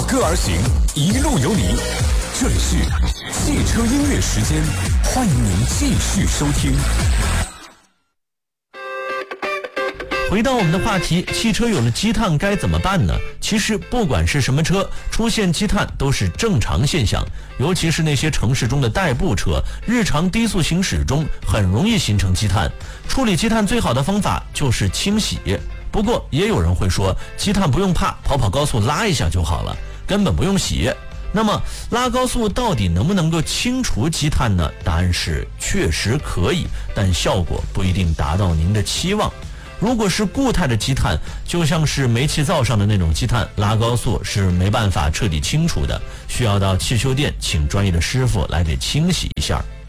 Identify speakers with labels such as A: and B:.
A: 歌而行，一路有你。这里是汽车音乐时间，欢迎您继续收听。
B: 回到我们的话题，汽车有了积碳该怎么办呢？其实不管是什么车，出现积碳都是正常现象，尤其是那些城市中的代步车，日常低速行驶中很容易形成积碳。处理积碳最好的方法就是清洗。不过也有人会说，积碳不用怕，跑高速拉一下就好了，根本不用洗。那么拉高速到底能不能够清除积碳呢？答案是确实可以，但效果不一定达到您的期望。如果是固态的积碳，就像是煤气灶上的那种积碳，拉高速是没办法彻底清除的，需要到汽修店请专业的师傅来给清洗一下。